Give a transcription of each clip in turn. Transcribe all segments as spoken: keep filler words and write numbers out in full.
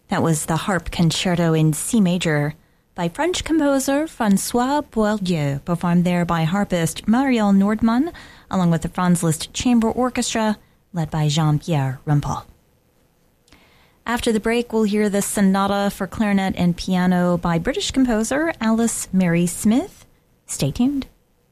That was the Harp Concerto in C major by French composer François Boieldieu, performed there by harpist Marielle Nordmann, along with the Franz Liszt Chamber Orchestra, led by Jean-Pierre Rampal. After the break, we'll hear the Sonata for Clarinet and Piano by British composer Alice Mary Smith. Stay tuned.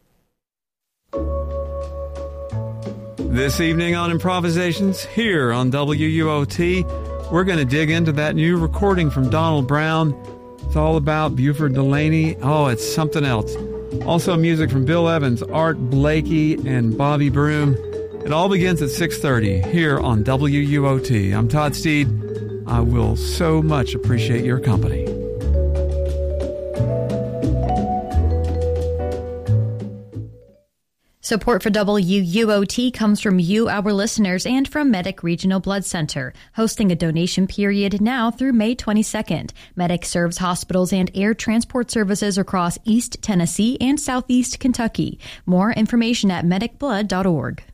This evening on Improvisations, here on W U O T, we're going to dig into that new recording from Donald Brown. It's all about Buford Delaney. Oh, it's something else. Also music from Bill Evans, Art Blakey, and Bobby Broom. It all begins at six thirty here on W U O T. I'm Todd Steed. I will so much appreciate your company. Support for W U O T comes from you, our listeners, and from Medic Regional Blood Center, hosting a donation period now through May twenty-second. Medic serves hospitals and air transport services across East Tennessee and Southeast Kentucky. More information at medic blood dot org.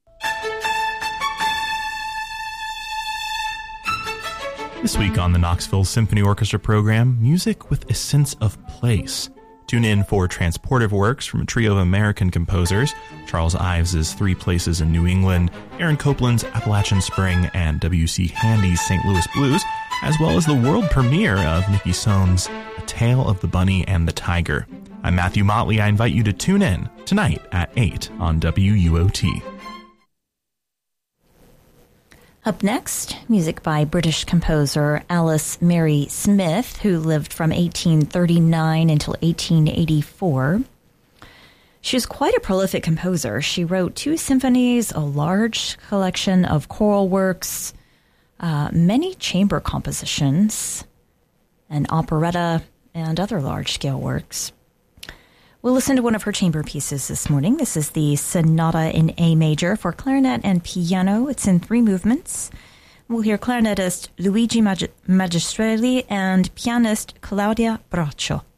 This week on the Knoxville Symphony Orchestra program, music with a sense of place. Tune in for Transportive Works from a trio of American composers, Charles Ives' Three Places in New England, Aaron Copland's Appalachian Spring, and W C Handy's Saint Louis Blues, as well as the world premiere of Nikki Sohn's A Tale of the Bunny and the Tiger. I'm Matthew Motley. I invite you to tune in tonight at eight on W U O T. Up next, music by British composer Alice Mary Smith, who lived from eighteen thirty-nine until eighteen eighty-four. She was quite a prolific composer. She wrote two symphonies, a large collection of choral works, uh, many chamber compositions, an operetta, and other large-scale works. We'll listen to one of her chamber pieces this morning. This is the Sonata in A major for clarinet and piano. It's in three movements. We'll hear clarinetist Luigi Mag- Magistrelli and pianist Claudia Braccio.